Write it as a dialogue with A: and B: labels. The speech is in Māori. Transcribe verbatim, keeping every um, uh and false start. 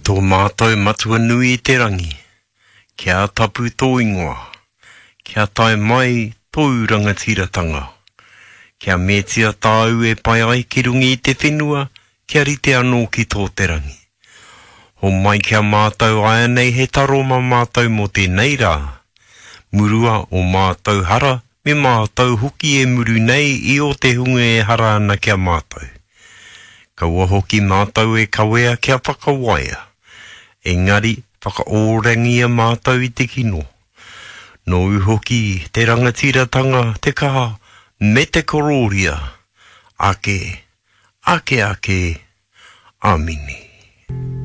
A: Tō mātou matua nui i te rangi, kia tapu tō ingoa, kia tae mai tō rangatiratanga, kia metia tāu e pai ai ki rungi i te whenua, kia rite anō ki tō te rangi. Ho mai kia mātou aia nei he taro ma mātou mo tēnei rā, murua o mātou hara, me mātou huki e muru nei i o te hunga e hara ana kia mātou. Kaua hoki mātou e kawea kia whakawaia. Engari, whakaorangia mātou i te kino. No uhoki te rangatiratanga te kaha me te kororia. Ake, ake ake, amini.